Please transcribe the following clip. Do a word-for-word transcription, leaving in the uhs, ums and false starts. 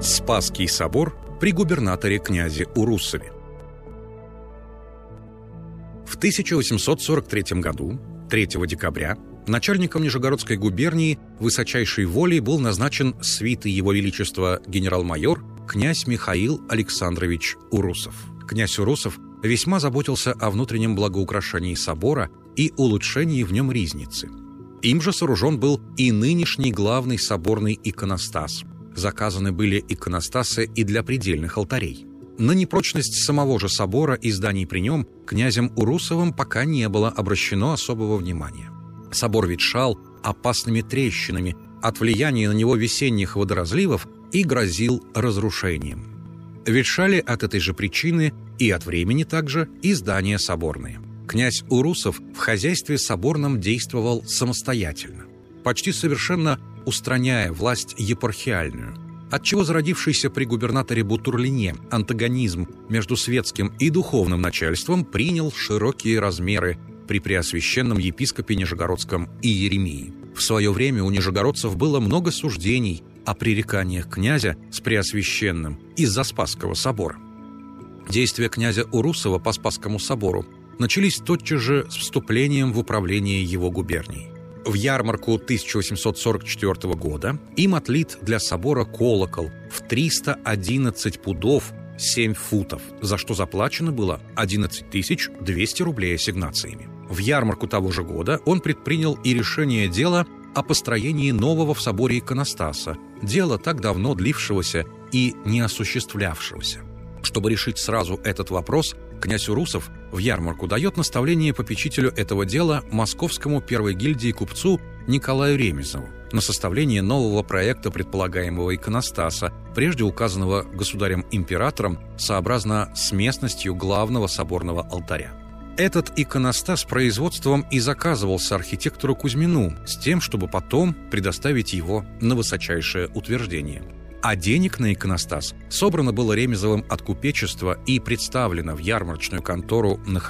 Спасский собор при губернаторе князе Урусове. В тысяча восемьсот сорок третьем году, третьего декабря, начальником Нижегородской губернии высочайшей волей был назначен свитой Его Величества генерал-майор князь Михаил Александрович Урусов. Князь Урусов весьма заботился о внутреннем благоукрашении собора и улучшении в нем ризницы. Им же сооружен был и нынешний главный соборный иконостас. Заказаны были иконостасы и для предельных алтарей. На непрочность самого же собора и зданий при нем князем Урусовым пока не было обращено особого внимания. Собор ветшал опасными трещинами от влияния на него весенних водоразливов и грозил разрушением. Ветшали от этой же причины и от времени также и здания соборные. Князь Урусов в хозяйстве соборном действовал самостоятельно, почти совершенно устраняя власть епархиальную, отчего зародившийся при губернаторе Бутурлине антагонизм между светским и духовным начальством принял широкие размеры при преосвященном епископе Нижегородском Иеремии. В свое время у нижегородцев было много суждений о пререканиях князя с преосвященным из-за Спасского собора. Действия князя Урусова по Спасскому собору начались тотчас же с вступлением в управление его губернией. В ярмарку тысяча восемьсот сорок четвёртого года им отлит для собора колокол в триста одиннадцать пудов семь футов, за что заплачено было одиннадцать тысяч двести рублей ассигнациями. В ярмарку того же года он предпринял и решение дела о построении нового в соборе иконостаса, дело так давно длившегося и не осуществлявшегося. Чтобы решить сразу этот вопрос, князь Урусов в ярмарку дает наставление попечителю этого дела московскому первой гильдии купцу Николаю Ремезову на составление нового проекта предполагаемого иконостаса, прежде указанного государем-императором сообразно с местностью главного соборного алтаря. Этот иконостас производством и заказывался архитектору Кузьмину с тем, чтобы потом предоставить его на высочайшее утверждение. А денег на иконостас собрано было Ремезовым от купечества и представлено в ярмарочную контору на